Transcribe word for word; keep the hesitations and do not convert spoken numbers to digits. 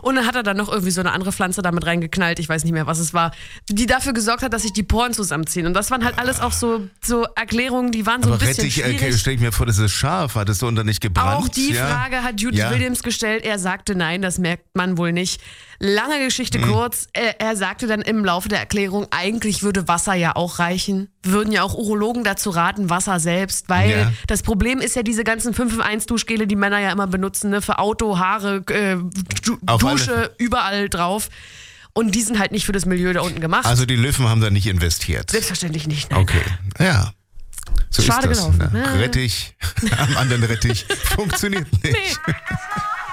Und dann hat er dann noch irgendwie so eine andere Pflanze damit reingeknallt, ich weiß nicht mehr, was es war, die dafür gesorgt hat, dass sich die Poren zusammenziehen. Und das waren halt alles auch so, so Erklärungen, die waren so Aber ein bisschen Rettich, schwierig. äh, stell ich mir vor, das ist scharf, hat es so unter nicht gebrannt? Auch die ja? Frage hat Jude Ja. Williams gestellt. Er sagte nein, das merkt man wohl nicht. Lange Geschichte Mhm. kurz. Er, er sagte dann im Laufe der Erklärung, eigentlich würde Wasser ja auch reichen. Würden ja auch Urologen dazu raten, Wasser selbst. Weil Ja. das Problem ist ja diese ganzen fünf in eins Duschgele, die Männer ja immer benutzen, ne, für Auto, Haare, äh, Du- Auf Dusche, alle. überall drauf. Und die sind halt nicht für das Milieu da unten gemacht. Also die Löwen haben da nicht investiert. Selbstverständlich nicht. Nein. Okay, ja. So Schade ist das. gelaufen, Ne? ne? Rettich am anderen Rettich funktioniert nicht. Nee.